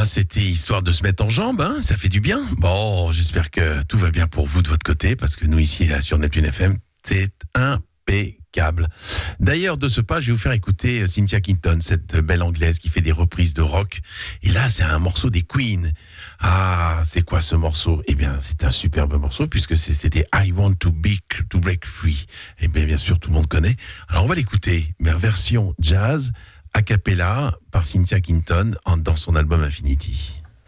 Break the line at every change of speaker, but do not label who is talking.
c'était histoire de se mettre en jambe, hein, ça fait du bien. Bon, j'espère que tout va bien pour vous de votre côté, parce que nous ici sur Neptune FM, c'est impeccable. D'ailleurs, de ce pas, je vais vous faire écouter Cynthia Kinton, cette belle anglaise qui fait des reprises de rock. Et là, c'est un morceau des Queen. Ah, c'est quoi ce morceau ? Eh bien, c'est un superbe morceau, puisque c'était I Want to Break Free. Et bien sûr, tout le monde connaît. Alors, on va l'écouter, mais en version jazz, a cappella, par Cynthia Kinton, dans son album Infinity.